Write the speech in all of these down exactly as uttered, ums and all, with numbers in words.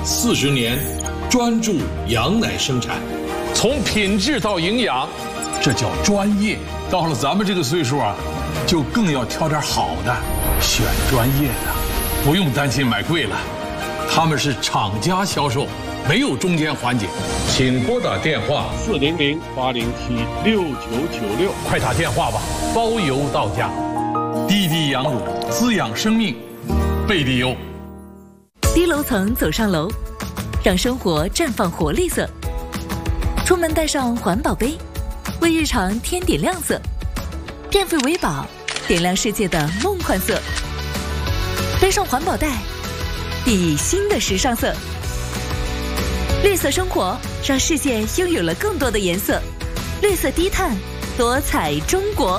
四十年，专注羊奶生产， 从品质到营养，这叫专业。到了咱们这个岁数啊，就更要挑点好的，选专业的，不用担心买贵了。他们是厂家销售，没有中间环节。请拨打电话四零零八零七六九九六， 快打电话吧，包邮到家。滴滴羊乳滋养生命，贝蒂优。 低楼层走上楼，让生活绽放活力色。出门带上环保杯，为日常添点亮色。电费维保，点亮世界的梦幻色。背上环保袋，熠熠新的时尚色。绿色生活，让世界拥有了更多的颜色。绿色低碳，多彩中国。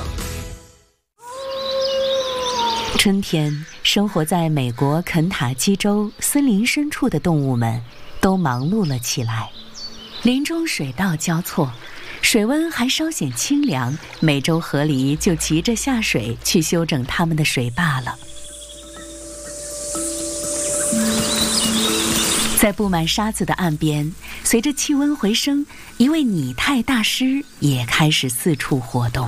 春天，生活在美国肯塔基州森林深处的动物们都忙碌了起来。林中水稻交错，水温还稍显清凉，美洲河狸就急着下水去修整它们的水坝了。在布满沙子的岸边，随着气温回升，一位拟态大师也开始四处活动。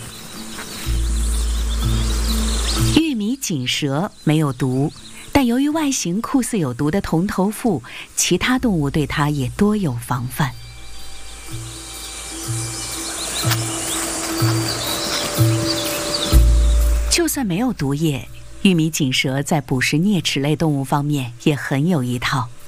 玉米锦蛇没有毒，但由于外形酷似有毒的铜头腹，其他动物对它也多有防范。就算没有毒液，玉米锦蛇在捕食啮齿类动物方面也很有一套。